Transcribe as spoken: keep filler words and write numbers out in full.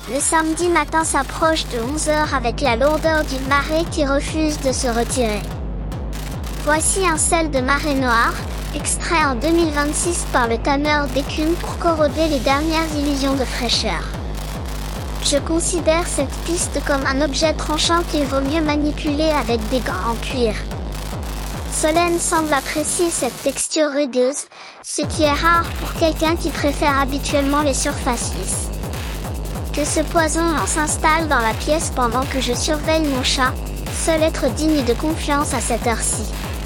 Le samedi matin s'approche de onze heures avec la lourdeur d'une marée qui refuse de se retirer. Voici un sel de marée noire, extrait en deux mille vingt-six par le tanneur d'écume pour corroder les dernières illusions de fraîcheur. Je considère cette piste comme un objet tranchant qu'il vaut mieux manipuler avec des gants en cuir. Solène semble apprécier cette texture rugueuse, ce qui est rare pour quelqu'un qui préfère habituellement les surfaces lisses. Que ce poison s'installe dans la pièce pendant que je surveille mon chat, seul être digne de confiance à cette heure-ci.